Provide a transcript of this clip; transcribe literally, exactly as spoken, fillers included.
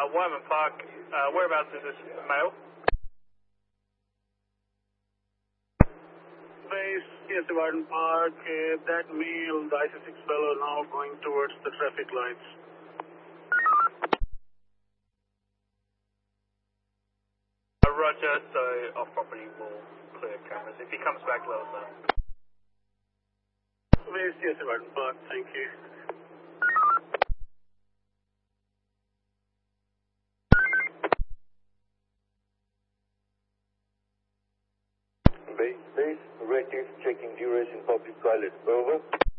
Uh, Wyman Park, uh, whereabouts is this male? Base, yes, Warden Park, uh, that male, the I C six fellow now going towards the traffic lights. Uh, roger, so off property will clear cameras. If he comes back, let us know. Base, yes, Warden Park, thank you. Base, base, reactive, checking duration public toilet, over.